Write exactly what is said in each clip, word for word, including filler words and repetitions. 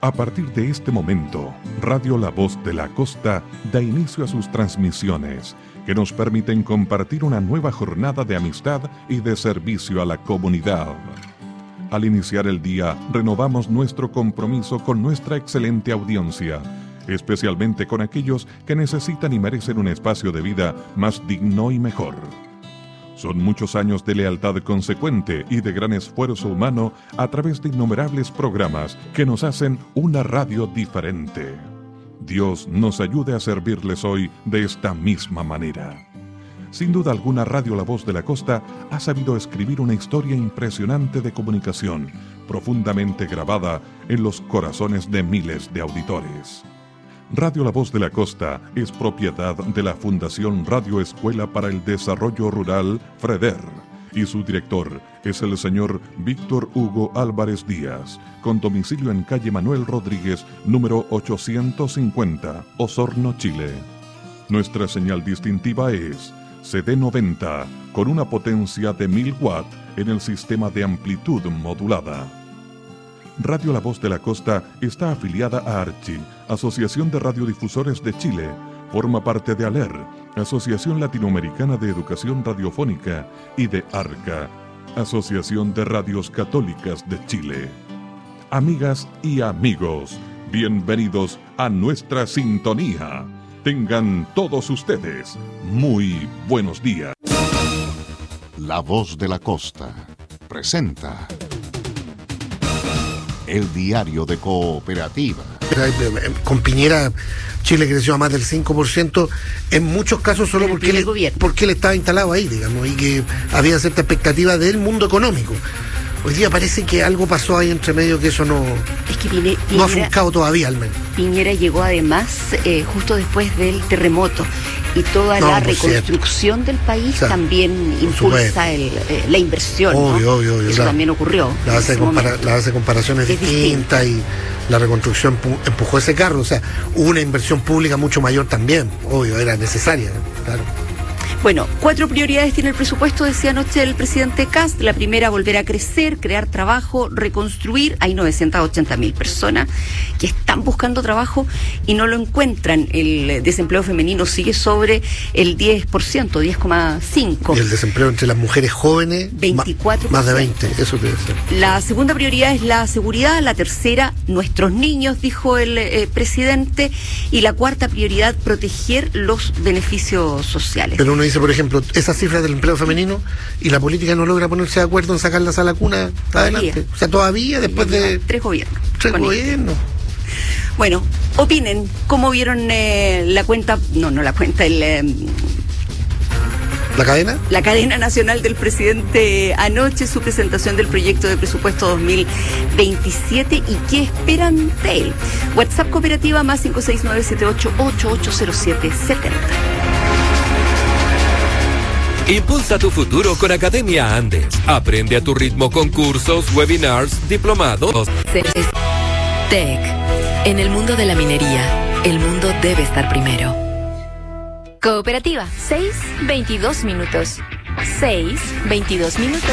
A partir de este momento, Radio La Voz de la Costa da inicio a sus transmisiones, que nos permiten compartir una nueva jornada de amistad y de servicio a la comunidad. Al iniciar el día, renovamos nuestro compromiso con nuestra excelente audiencia, especialmente con aquellos que necesitan y merecen un espacio de vida más digno y mejor. Son muchos años de lealtad consecuente y de gran esfuerzo humano a través de innumerables programas que nos hacen una radio diferente. Dios nos ayude a servirles hoy de esta misma manera. Sin duda alguna, Radio La Voz de la Costa ha sabido escribir una historia impresionante de comunicación, profundamente grabada en los corazones de miles de auditores. Radio La Voz de la Costa es propiedad de la Fundación Radio Escuela para el Desarrollo Rural, FREDER, y su director es el señor Víctor Hugo Álvarez Díaz, con domicilio en calle Manuel Rodríguez, número ochocientos cincuenta, Osorno, Chile. Nuestra señal distintiva es C D noventa, con una potencia de mil watts en el sistema de amplitud modulada. Radio La Voz de la Costa está afiliada a ARCHI, Asociación de Radiodifusores de Chile, forma parte de ALER, Asociación Latinoamericana de Educación Radiofónica, y de ARCA, Asociación de Radios Católicas de Chile. Amigas y amigos, bienvenidos a nuestra sintonía. Tengan todos ustedes muy buenos días. La Voz de la Costa presenta el diario de Cooperativa. Con Piñera, Chile creció a más del cinco por ciento, en muchos casos solo porque él, porque él estaba instalado ahí, digamos, y que había cierta expectativa del mundo económico. Hoy día parece que algo pasó ahí entre medio que eso no, es que Piñera, no ha funcado todavía, al menos. Piñera llegó además eh, justo después del terremoto, y toda no, la reconstrucción cierto. del país, o sea, también impulsa el, eh, la inversión. Obvio, ¿no? obvio, obvio. Eso claro. también ocurrió. La hace, compara la hace comparaciones es distintas distinta. Y la reconstrucción empujó ese carro. O sea, hubo una inversión pública mucho mayor también. Obvio, era necesaria, claro. Bueno, cuatro prioridades tiene el presupuesto, decía anoche el presidente Kast. La primera, volver a crecer, crear trabajo, reconstruir. Hay novecientas ochenta mil personas que están buscando trabajo y no lo encuentran. El desempleo femenino sigue sobre el diez por ciento, diez coma cinco por ciento. Y el desempleo entre las mujeres jóvenes, veinticuatro por ciento. Más de veinte, eso debe ser. La segunda prioridad es la seguridad. La tercera, nuestros niños, dijo el eh, presidente. Y la cuarta prioridad, proteger los beneficios sociales. Pero uno dice, por ejemplo, esas cifras del empleo femenino y la política no logra ponerse de acuerdo en sacarlas a la cuna todavía. Adelante. O sea, todavía después de... Tres gobiernos. Tres gobiernos. Bueno, opinen, ¿cómo vieron eh, la cuenta? No, no la cuenta, el... Eh, ¿La cadena? La cadena nacional del presidente anoche, su presentación del proyecto de presupuesto dos mil veintisiete y qué esperan de él. WhatsApp Cooperativa más cinco seis nueve siete ocho ocho ocho cero siete siete cero. Impulsa tu futuro con Academia Andes. Aprende a tu ritmo con cursos, webinars, diplomados. Tech. En el mundo de la minería, el mundo debe estar primero. Cooperativa, seis, veintidós minutos. seis, veintidós minutos.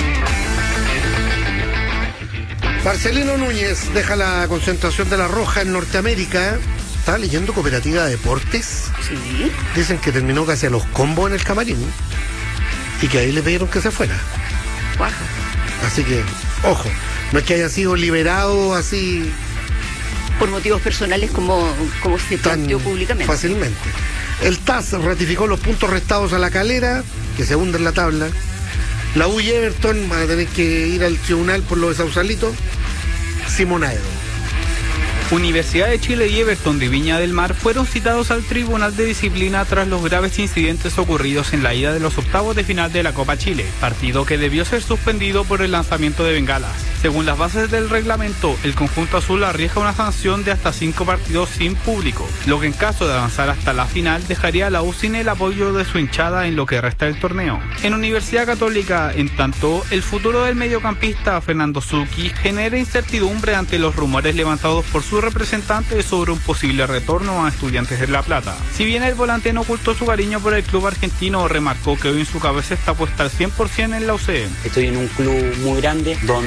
Marcelino Núñez deja la concentración de La Roja en Norteamérica. ¿Estaba leyendo Cooperativa de Deportes? Sí. Dicen que terminó casi a los combos en el camarín y que ahí le pidieron que se fuera. Guaja. Así que, ojo, no es que haya sido liberado así... Por motivos personales como, como se planteó públicamente. Fácilmente. El T A S ratificó los puntos restados a La Calera, que se hunde en la tabla. La U y Everton van a tener que ir al tribunal por lo de Sausalito. Simonaedo. Universidad de Chile y Everton de Viña del Mar fueron citados al Tribunal de Disciplina tras los graves incidentes ocurridos en la ida de los octavos de final de la Copa Chile, partido que debió ser suspendido por el lanzamiento de bengalas. Según las bases del reglamento, el conjunto azul arriesga una sanción de hasta cinco partidos sin público, lo que en caso de avanzar hasta la final dejaría a la U sin el apoyo de su hinchada en lo que resta del torneo. En Universidad Católica, en tanto, el futuro del mediocampista Fernando Zucchi genera incertidumbre ante los rumores levantados por su representante sobre un posible retorno a Estudiantes de La Plata. Si bien el volante no ocultó su cariño por el club argentino, remarcó que hoy en su cabeza está puesta al cien por ciento en la U C. Estoy en un club muy grande donde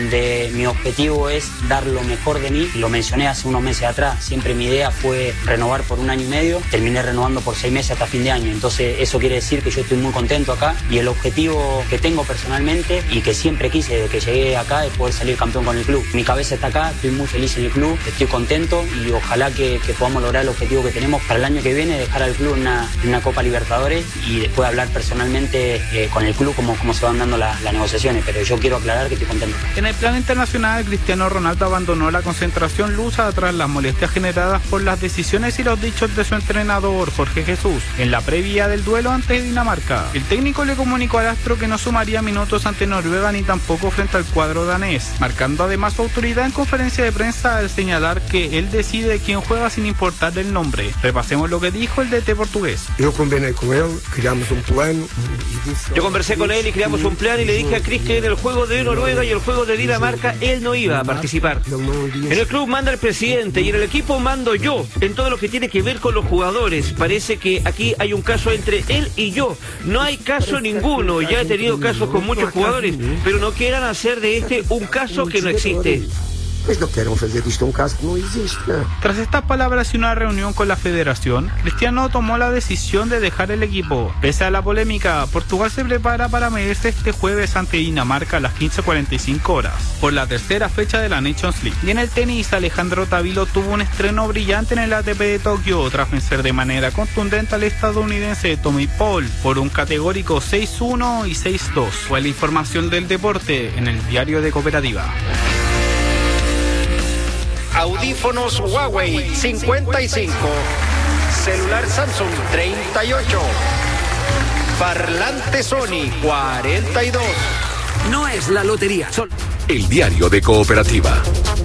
que mi objetivo es dar lo mejor de mí. Lo mencioné hace unos meses atrás, siempre mi idea fue renovar por un año y medio, terminé renovando por seis meses hasta fin de año, entonces eso quiere decir que yo estoy muy contento acá y el objetivo que tengo personalmente y que siempre quise desde que llegué acá es poder salir campeón con el club. Mi cabeza está acá, estoy muy feliz en el club, estoy contento y ojalá que, que podamos lograr el objetivo que tenemos para el año que viene, dejar al club en una, en una Copa Libertadores y después hablar personalmente eh, con el club cómo, cómo se van dando la, las negociaciones, pero yo quiero aclarar que estoy contento. En el plano internacional, Cristiano Ronaldo abandonó la concentración lusa tras las molestias generadas por las decisiones y los dichos de su entrenador Jorge Jesús en la previa del duelo ante Dinamarca. El técnico le comunicó al astro que no sumaría minutos ante Noruega ni tampoco frente al cuadro danés, marcando además su autoridad en conferencia de prensa al señalar que él decide quién juega sin importar el nombre. Repasemos lo que dijo el D T portugués. Yo conversé con él, creamos un plan. Yo conversé con él y creamos un plan y le dije a Chris que en el juego de Noruega y el juego de Dinamarca él no iba a participar. En el club manda el presidente y en el equipo mando yo, en todo lo que tiene que ver con los jugadores. Parece que aquí hay un caso entre él y yo. No hay caso ninguno. Ya he tenido casos con muchos jugadores, pero no quieran hacer de este un caso que no existe. Pues no quiero hacer de esto un caso que no existe. Tras estas palabras y una reunión con la federación, Cristiano tomó la decisión de dejar el equipo. Pese a la polémica, Portugal se prepara para medirse este jueves ante Dinamarca a las quince cuarenta y cinco horas, por la tercera fecha de la Nations League. Y en el tenis, Alejandro Tavilo tuvo un estreno brillante en el A T P de Tokio, tras vencer de manera contundente al estadounidense Tommy Paul por un categórico seis uno y seis dos. Fue la información del deporte en el diario de Cooperativa. Audífonos Huawei cincuenta y cinco, celular Samsung treinta y ocho, parlante Sony cuarenta y dos. No es la lotería, son el diario de Cooperativa.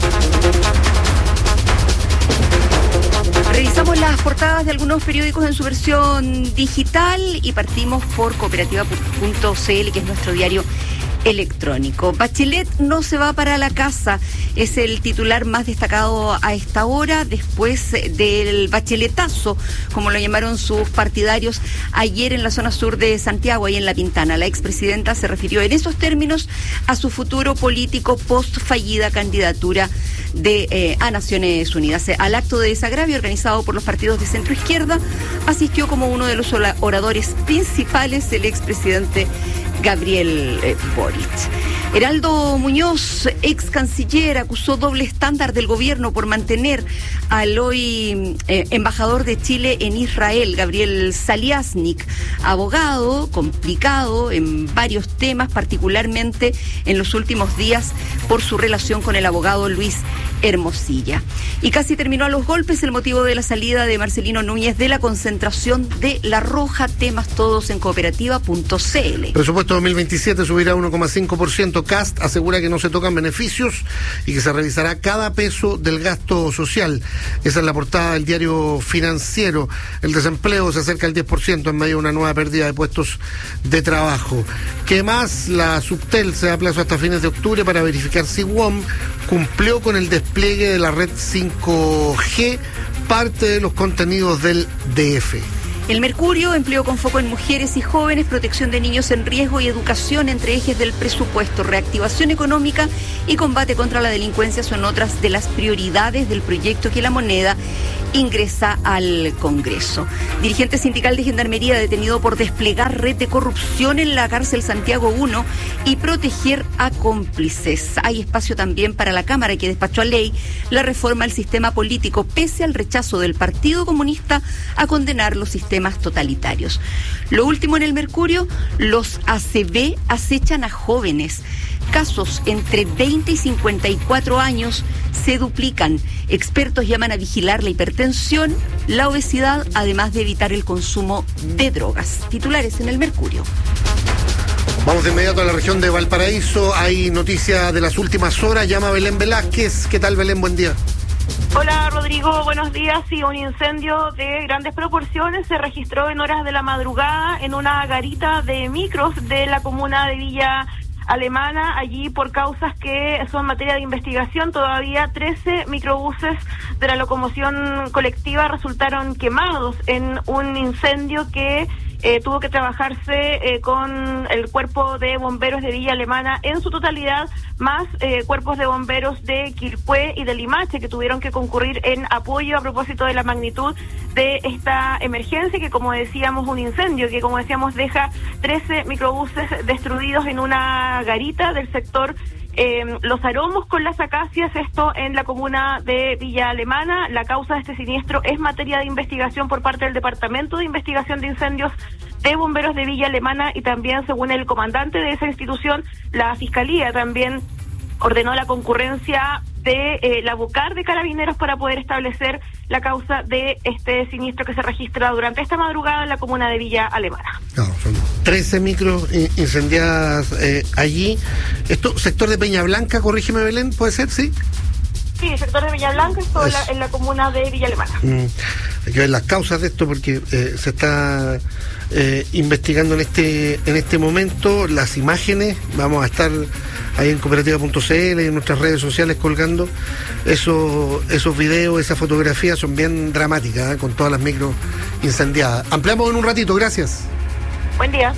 Revisamos las portadas de algunos periódicos en su versión digital y partimos por cooperativa punto c l, que es nuestro diario electrónico. Bachelet no se va para la casa, es el titular más destacado a esta hora, después del bacheletazo, como lo llamaron sus partidarios ayer en la zona sur de Santiago, ahí en La Pintana. La expresidenta se refirió en esos términos a su futuro político post fallida candidatura de eh, a Naciones Unidas. Al acto de desagravio organizado por los partidos de centro izquierda asistió como uno de los oradores principales el expresidente Gabriel eh, Boric. Heraldo Muñoz, ex canciller, acusó doble estándar del gobierno por mantener al hoy eh, embajador de Chile en Israel, Gabriel Saliasnik, abogado complicado en varios temas, particularmente en los últimos días por su relación con el abogado Luis Hermosilla. Y casi terminó a los golpes el motivo de la salida de Marcelino Núñez de la concentración de La Roja. Temas todos en cooperativa punto c l. Presupuesto dos mil veintisiete subirá uno coma cinco por ciento. Cast asegura que no se tocan beneficios y que se revisará cada peso del gasto social. Esa es la portada del diario Financiero. El desempleo se acerca al diez por ciento en medio de una nueva pérdida de puestos de trabajo. ¿Qué más? La Subtel se da plazo hasta fines de octubre para verificar si W O M cumplió con el despliegue de la red cinco G, parte de los contenidos del D F. El Mercurio, empleo con foco en mujeres y jóvenes, protección de niños en riesgo y educación entre ejes del presupuesto. Reactivación económica y combate contra la delincuencia son otras de las prioridades del proyecto que La Moneda ingresa al Congreso. Dirigente sindical de Gendarmería detenido por desplegar red de corrupción en la cárcel Santiago uno y proteger a cómplices. Hay espacio también para la Cámara, que despachó a ley la reforma al sistema político, pese al rechazo del Partido Comunista a condenar los sistemas totalitarios. Lo último en el Mercurio, los A C V acechan a jóvenes. Casos entre veinte y cincuenta y cuatro años se duplican. Expertos llaman a vigilar la hipertensión, la obesidad, además de evitar el consumo de drogas. Titulares en el Mercurio. Vamos de inmediato a la región de Valparaíso. Hay noticia de las últimas horas. Llama Belén Velázquez. ¿Qué tal, Belén? Buen día. Hola, Rodrigo, buenos días. Sí, un incendio de grandes proporciones se registró en horas de la madrugada en una garita de micros de la comuna de Villa Alemana. Allí, por causas que son materia de investigación, todavía trece microbuses de la locomoción colectiva resultaron quemados en un incendio que eh, tuvo que trabajarse eh, con el cuerpo de bomberos de Villa Alemana en su totalidad, más eh, cuerpos de bomberos de Quilpué y de Limache que tuvieron que concurrir en apoyo a propósito de la magnitud de esta emergencia, que como decíamos, un incendio, que como decíamos deja trece microbuses destruidos en una garita del sector Eh, Los Aromos con las Acacias, esto en la comuna de Villa Alemana. La causa de este siniestro es materia de investigación por parte del Departamento de Investigación de Incendios de Bomberos de Villa Alemana, y también, según el comandante de esa institución, la Fiscalía también ordenó la concurrencia de eh, la Bucar de Carabineros para poder establecer la causa de este siniestro que se registra durante esta madrugada en la comuna de Villa Alemana. No, son trece micros incendiadas eh, allí. Esto, sector de Peña Blanca, corrígeme Belén, ¿puede ser? ¿Sí? Sí, el sector de Peña Blanca, esto en la, en la comuna de Villa Alemana. Mm, hay que ver las causas de esto porque eh, se está eh, investigando en este en este momento. Las imágenes, vamos a estar ahí en cooperativa punto c l y en nuestras redes sociales colgando esos, esos videos, esas fotografías son bien dramáticas, ¿eh? Con todas las micros incendiadas. Ampliamos en un ratito, gracias. Buen día.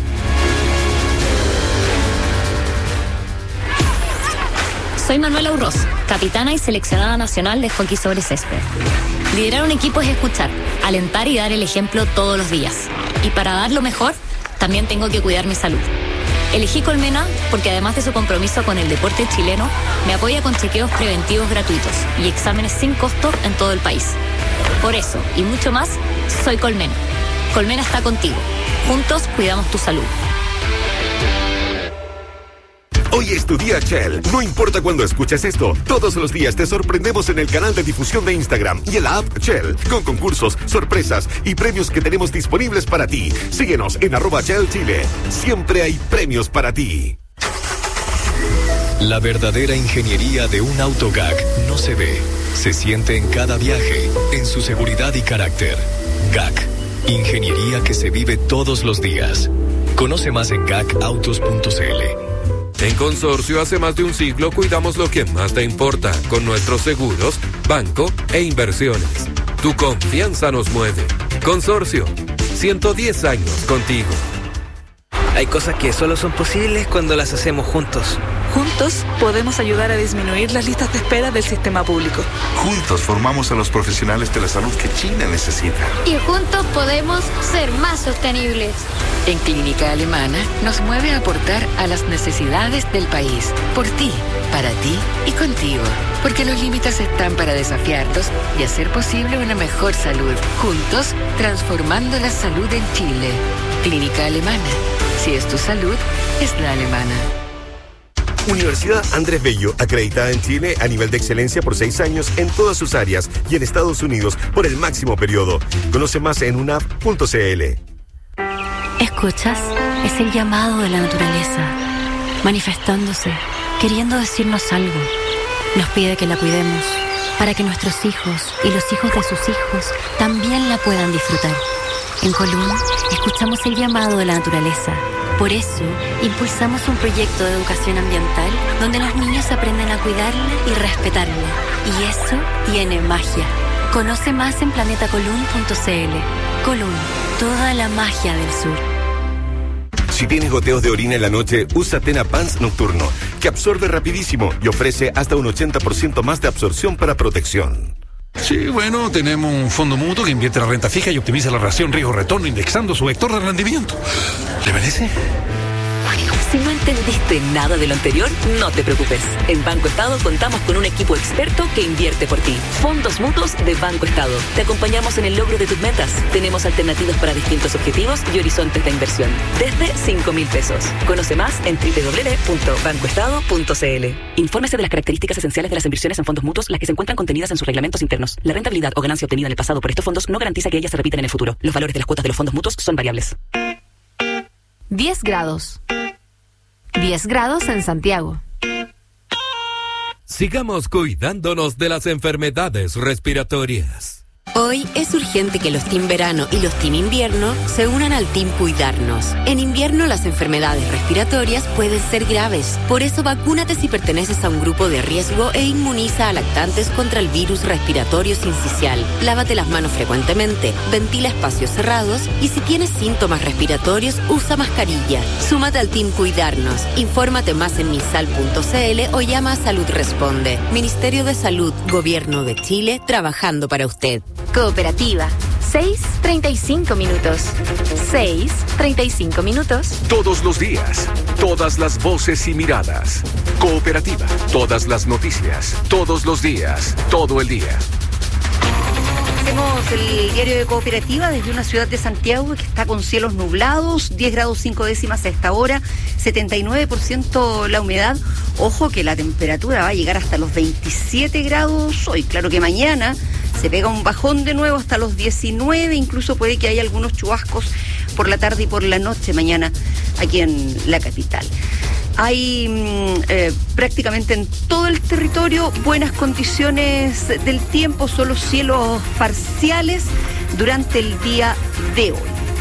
Soy Manuela Urroz, capitana y seleccionada nacional de hockey sobre césped. Liderar un equipo es escuchar, alentar y dar el ejemplo todos los días. Y para dar lo mejor, también tengo que cuidar mi salud. Elegí Colmena porque además de su compromiso con el deporte chileno, me apoya con chequeos preventivos gratuitos y exámenes sin costo en todo el país. Por eso, y mucho más, soy Colmena. Colmena está contigo. Juntos cuidamos tu salud. Hoy es tu día, Shell. No importa cuándo escuches esto, todos los días te sorprendemos en el canal de difusión de Instagram y en la app Shell, con concursos, sorpresas y premios que tenemos disponibles para ti. Síguenos en arroba Shell Chile. Siempre hay premios para ti. La verdadera ingeniería de un auto G A C no se ve, se siente en cada viaje, en su seguridad y carácter. G A C, ingeniería que se vive todos los días. Conoce más en gac autos punto c l. En Consorcio, hace más de un siglo cuidamos lo que más te importa con nuestros seguros, banco e inversiones. Tu confianza nos mueve. Consorcio, ciento diez años contigo. Hay cosas que solo son posibles cuando las hacemos juntos. Juntos podemos ayudar a disminuir las listas de espera del sistema público. Juntos formamos a los profesionales de la salud que China necesita. Y juntos podemos ser más sostenibles. En Clínica Alemana nos mueve a aportar a las necesidades del país. Por ti, para ti y contigo. Porque los límites están para desafiarlos y hacer posible una mejor salud. Juntos, transformando la salud en Chile. Clínica Alemana. Si es tu salud, es la alemana. Universidad Andrés Bello, acreditada en Chile a nivel de excelencia por seis años en todas sus áreas y en Estados Unidos por el máximo periodo. Conoce más en unap punto c l. ¿Escuchas? Es el llamado de la naturaleza, manifestándose, queriendo decirnos algo. Nos pide que la cuidemos, para que nuestros hijos y los hijos de sus hijos también la puedan disfrutar. En Colún, escuchamos el llamado de la naturaleza. Por eso, impulsamos un proyecto de educación ambiental donde los niños aprenden a cuidarla y respetarla. Y eso tiene magia. Conoce más en planeta colún punto c l. Colún, toda la magia del sur. Si tienes goteos de orina en la noche, usa Tena Pants Nocturno, que absorbe rapidísimo y ofrece hasta un ochenta por ciento más de absorción para protección. Sí, bueno, tenemos un fondo mutuo que invierte la renta fija y optimiza la relación riesgo-retorno indexando su vector de rendimiento. ¿Le parece? Si no entendiste nada de lo anterior, no te preocupes. En Banco Estado contamos con un equipo experto que invierte por ti. Fondos mutuos de Banco Estado. Te acompañamos en el logro de tus metas. Tenemos alternativas para distintos objetivos y horizontes de inversión. Desde cinco mil pesos. Conoce más en doble u doble u doble u punto banco estado punto c l. Infórmese de las características esenciales de las inversiones en fondos mutuos, las que se encuentran contenidas en sus reglamentos internos. La rentabilidad o ganancia obtenida en el pasado por estos fondos no garantiza que ellas se repitan en el futuro. Los valores de las cuotas de los fondos mutuos son variables. diez grados. diez grados en Santiago. Sigamos cuidándonos de las enfermedades respiratorias. Hoy es urgente que los Team Verano y los Team Invierno se unan al Team Cuidarnos. En invierno las enfermedades respiratorias pueden ser graves. Por eso vacúnate si perteneces a un grupo de riesgo e inmuniza a lactantes contra el virus respiratorio sincicial. Lávate las manos frecuentemente, ventila espacios cerrados y si tienes síntomas respiratorios, usa mascarilla. Súmate al Team Cuidarnos. Infórmate más en misal punto c l o llama a Salud Responde. Ministerio de Salud, Gobierno de Chile, trabajando para usted. Cooperativa. seis treinta y cinco minutos. seis treinta y cinco minutos. Todos los días, todas las voces y miradas. Cooperativa, todas las noticias, todos los días, todo el día. Hacemos el diario de Cooperativa desde una ciudad de Santiago que está con cielos nublados, diez grados cinco décimas a esta hora, setenta y nueve por ciento la humedad. Ojo que la temperatura va a llegar hasta los veintisiete grados hoy. Claro que mañana se pega un bajón de nuevo hasta los diecinueve, incluso puede que haya algunos chubascos por la tarde y por la noche mañana aquí en la capital. Hay eh, prácticamente en todo el territorio buenas condiciones del tiempo, solo cielos parciales durante el día de hoy.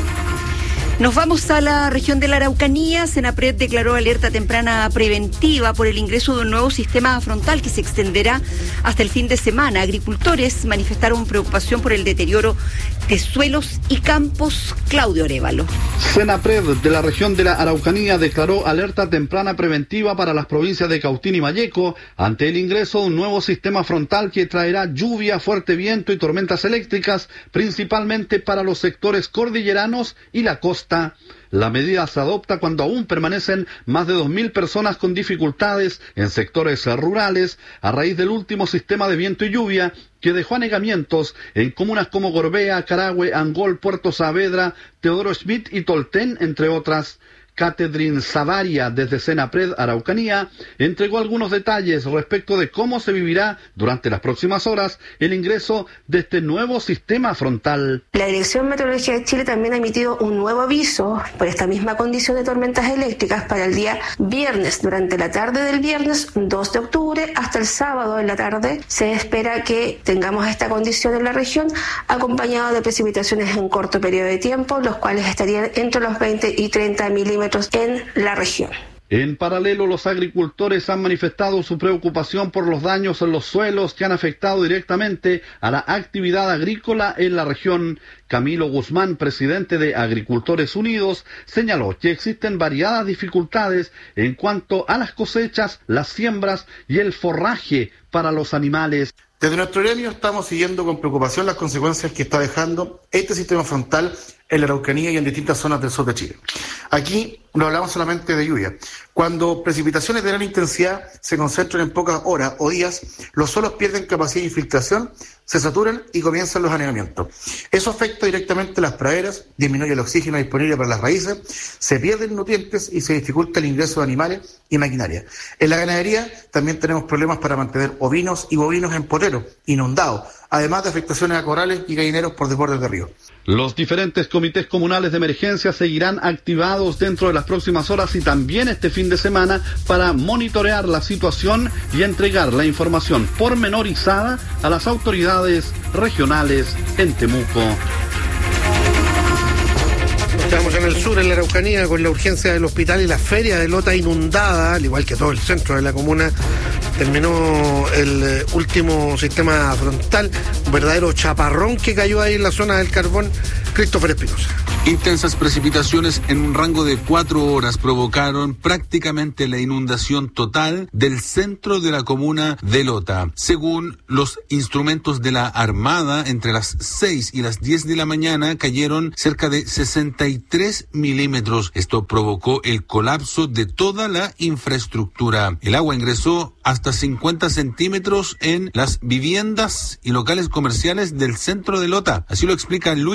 Nos vamos a la región de la Araucanía. Senapred declaró alerta temprana preventiva por el ingreso de un nuevo sistema frontal que se extenderá hasta el fin de semana. Agricultores manifestaron preocupación por el deterioro de suelos y campos. Claudio Arévalo. Senapred de la región de la Araucanía declaró alerta temprana preventiva para las provincias de Cautín y Malleco ante el ingreso de un nuevo sistema frontal que traerá lluvia, fuerte viento y tormentas eléctricas, principalmente para los sectores cordilleranos y la costa. La medida se adopta cuando aún permanecen más de dos mil personas con dificultades en sectores rurales a raíz del último sistema de viento y lluvia que dejó anegamientos en comunas como Gorbea, Carahue, Angol, Puerto Saavedra, Teodoro Schmidt y Tolten, entre otras. Catedrín Savaria, desde Senapred Araucanía, entregó algunos detalles respecto de cómo se vivirá durante las próximas horas el ingreso de este nuevo sistema frontal. La Dirección Meteorológica de Chile también ha emitido un nuevo aviso por esta misma condición de tormentas eléctricas para el día viernes. Durante la tarde del viernes dos de octubre hasta el sábado en la tarde se espera que tengamos esta condición en la región, acompañado de precipitaciones en corto periodo de tiempo, los cuales estarían entre los veinte y treinta milímetros en la región. En paralelo, los agricultores han manifestado su preocupación por los daños en los suelos que han afectado directamente a la actividad agrícola en la región. Camilo Guzmán, presidente de Agricultores Unidos, señaló que existen variadas dificultades en cuanto a las cosechas, las siembras y el forraje para los animales. Desde nuestro gremio estamos siguiendo con preocupación las consecuencias que está dejando este sistema frontal en la Araucanía y en distintas zonas del sur de Chile. Aquí no hablamos solamente de lluvia. Cuando precipitaciones de gran intensidad se concentran en pocas horas o días, los suelos pierden capacidad de infiltración, se saturan y comienzan los anegamientos. Eso afecta directamente a las praderas, disminuye el oxígeno disponible para las raíces, se pierden nutrientes y se dificulta el ingreso de animales y maquinaria. En la ganadería también tenemos problemas para mantener ovinos y bovinos en poteros, inundados, además de afectaciones a corrales y gallineros por desbordes de río. Los diferentes comités comunales de emergencia seguirán activados dentro de las próximas horas y también este fin de semana para monitorear la situación y entregar la información pormenorizada a las autoridades regionales en Temuco. Estamos en el sur, en la Araucanía, con la urgencia del hospital y la feria de Lota inundada, al igual que todo el centro de la comuna. Terminó el eh, último sistema frontal, un verdadero chaparrón que cayó ahí en la zona del Carbón. Christopher Espinosa. Intensas precipitaciones en un rango de cuatro horas provocaron prácticamente la inundación total del centro de la comuna de Lota. Según los instrumentos de la Armada, entre las seis y las diez de la mañana cayeron cerca de sesenta y tres milímetros. Esto provocó el colapso de toda la infraestructura. El agua ingresó hasta cincuenta centímetros en las viviendas y locales comerciales del centro de Lota. Así lo explica Luis, uno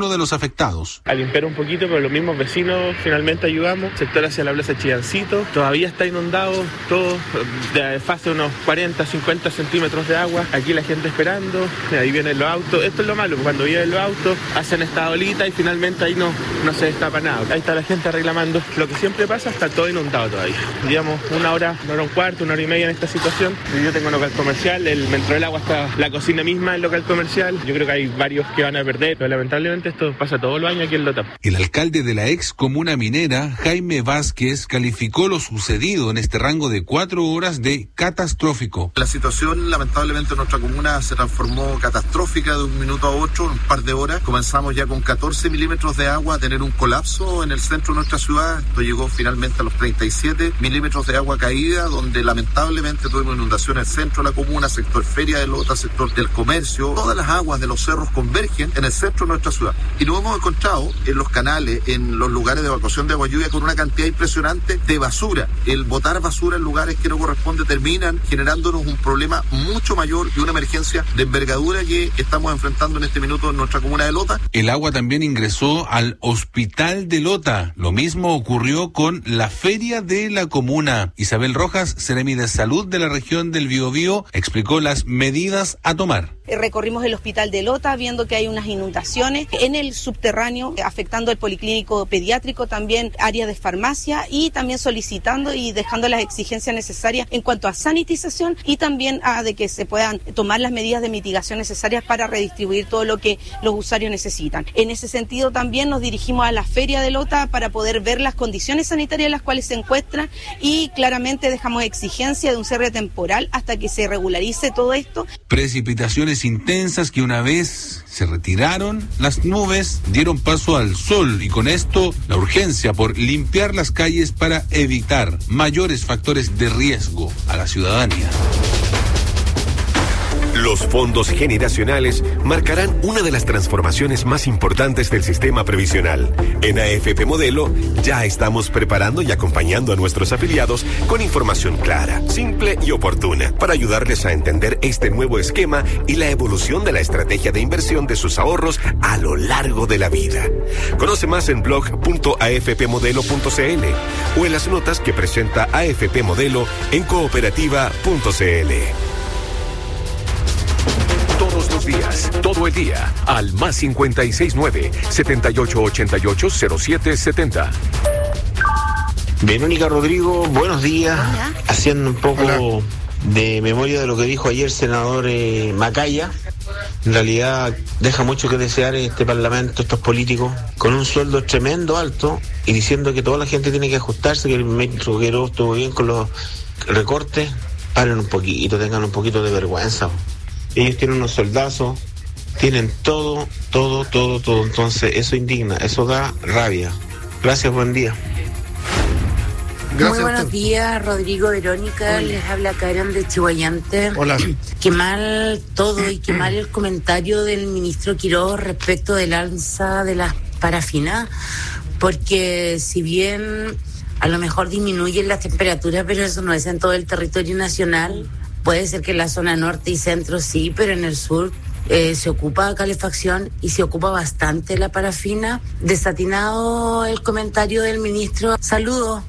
uno de los afectados. A limpiar un poquito, pero los mismos vecinos finalmente ayudamos. Sector hacia la plaza Chillancito, todavía está inundado todo, de fase unos cuarenta, cincuenta centímetros de agua. Aquí la gente esperando, ahí vienen los autos. Esto es lo malo, cuando vienen los autos, hacen esta olita y finalmente ahí no, no se destapa nada. Ahí está la gente reclamando. Lo que siempre pasa, está todo inundado todavía. Digamos, una hora, una hora un cuarto, una hora y media en esta situación. Yo tengo un local comercial, el metro del agua está, la cocina misma el local comercial. Yo creo que hay varios que van a perder, pero lamentablemente esto pasa todos los años aquí en Lota. El alcalde de la ex comuna minera, Jaime Vázquez, calificó lo sucedido en este rango de cuatro horas de catastrófico. La situación, lamentablemente, en nuestra comuna se transformó catastrófica de un minuto a otro, un par de horas. Comenzamos ya con catorce milímetros de agua a tener un colapso en el centro de nuestra ciudad. Esto llegó finalmente a los treinta y siete milímetros de agua caída, donde lamentablemente tuvimos inundación en el centro de la comuna, sector Feria de Lota, sector del comercio. Todas las aguas de los cerros convergen en el centro de nuestra ciudad. Y nos hemos encontrado en los canales, en los lugares de evacuación de agua lluvia, con una cantidad impresionante de basura. El botar basura en lugares que no corresponde terminan generándonos un problema mucho mayor y una emergencia de envergadura que estamos enfrentando en este minuto en nuestra comuna de Lota. El agua también ingresó al hospital de Lota. Lo mismo ocurrió con la feria de la comuna. Isabel Rojas, Seremi de Salud de la región del Biobío, explicó las medidas a tomar. Recorrimos el hospital de Lota viendo que hay unas inundaciones en el subterráneo afectando el policlínico pediátrico, también áreas de farmacia, y también solicitando y dejando las exigencias necesarias en cuanto a sanitización y también a de que se puedan tomar las medidas de mitigación necesarias para redistribuir todo lo que los usuarios necesitan. En ese sentido también nos dirigimos a la feria de Lota para poder ver las condiciones sanitarias en las cuales se encuentran, y claramente dejamos exigencia de un cierre temporal hasta que se regularice todo esto. Precipitaciones intensas que una vez se retiraron, las nubes dieron paso al sol, y con esto la urgencia por limpiar las calles para evitar mayores factores de riesgo a la ciudadanía. Los fondos generacionales marcarán una de las transformaciones más importantes del sistema previsional. En A F P Modelo ya estamos preparando y acompañando a nuestros afiliados con información clara, simple y oportuna para ayudarles a entender este nuevo esquema y la evolución de la estrategia de inversión de sus ahorros a lo largo de la vida. Conoce más en blog punto a f p modelo punto c l o en las notas que presenta A F P Modelo en cooperativa punto c l. Todos los días, todo el día, al más cincuenta y seis nueve, setenta y ocho ochenta y ocho, cero siete setenta. Verónica Rodrigo, buenos días. Hola. Haciendo un poco Hola. de memoria de lo que dijo ayer el senador eh, Macaya. En realidad deja mucho que desear este parlamento, estos políticos, con un sueldo tremendo alto y diciendo que toda la gente tiene que ajustarse, que el ministro Guerrero estuvo bien con los recortes. Paren un poquito, tengan un poquito de vergüenza. Ellos tienen unos soldazos, tienen todo, todo, todo, todo. Entonces eso indigna, eso da rabia. Gracias, buen día. Gracias. Muy buenos días, Rodrigo, Verónica. Hola. Les habla Karen de Chihuayante. Hola. Qué mal todo y qué mal el comentario del ministro Quiroz respecto del alza de las parafinas, porque si bien a lo mejor disminuyen las temperaturas, pero eso no es en todo el territorio nacional. Puede ser que en la zona norte y centro sí, pero en el sur eh, se ocupa calefacción y se ocupa bastante la parafina. Desatinado el comentario del ministro. Saludos.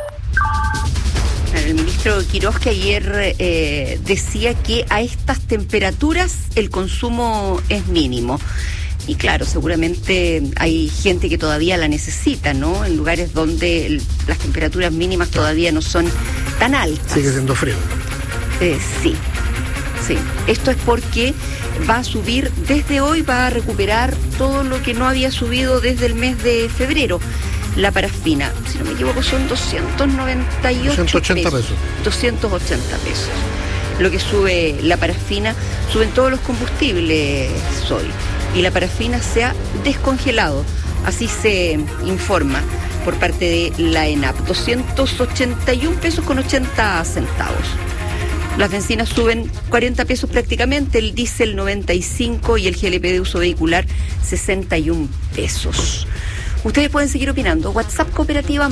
El ministro Quiroz, que ayer eh, decía que a estas temperaturas el consumo es mínimo. Y claro, seguramente hay gente que todavía la necesita, ¿no? En lugares donde el, las temperaturas mínimas todavía no son tan altas. Sigue siendo frío. Eh, sí, sí. Esto es porque va a subir desde hoy, va a recuperar todo lo que no había subido desde el mes de febrero. La parafina, si no me equivoco, son doscientos noventa y ocho doscientos ochenta pesos. doscientos ochenta pesos. Lo que sube la parafina, suben todos los combustibles hoy. Y la parafina se ha descongelado, así se informa por parte de la ENAP. doscientos ochenta y un pesos con ochenta centavos. Las bencinas suben cuarenta pesos prácticamente, el diésel noventa y cinco y el G L P de uso vehicular sesenta y un pesos. Ustedes pueden seguir opinando. WhatsApp Cooperativa